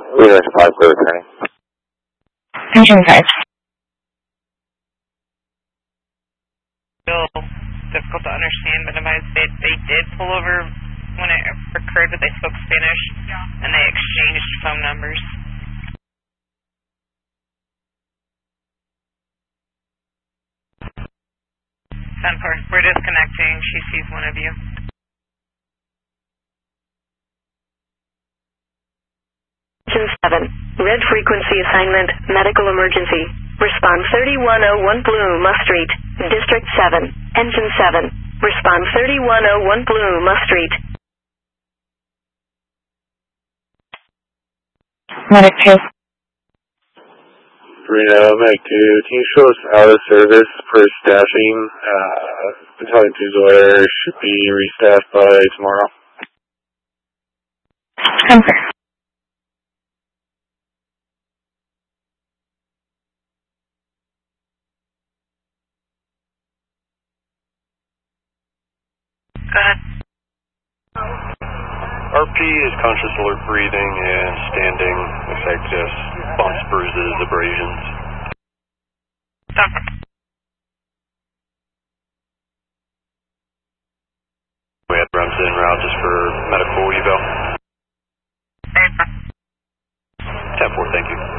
Leader 5 for returning. Engine 5. Still difficult to understand, but they did pull over when it occurred, but they spoke Spanish, and they exchanged phone numbers. Sunport, we're disconnecting. She sees one of you. Engine 7, red frequency assignment, medical emergency. Respond 3101 Blue Musk Street, District 7, Engine 7. Respond 3101 Blue Musk Street. Medic 2. Reno, Medic 2, can you show us out of service for staffing? Battalion 2's order should be restaffed by tomorrow. Comfort. Go ahead. RP is conscious, alert breathing, and standing. Looks like just bumps, bruises, abrasions. Stop. We had runs en route just for medical eval. 10-4, thank you.